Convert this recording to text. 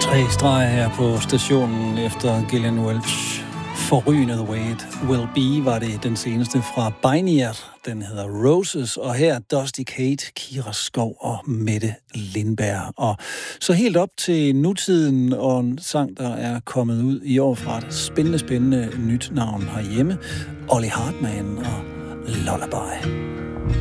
3 streger her på stationen efter Gillian Welch. Forrygende The Way It Will Be var det den seneste fra Bineyard. Den hedder Roses, og her Dusty Kate, Kira Skov og Mette Lindberg. Og så helt op til nutiden og en sang, der er kommet ud i år fra et spændende nyt navn herhjemme. Ollie Hartman og Lullaby.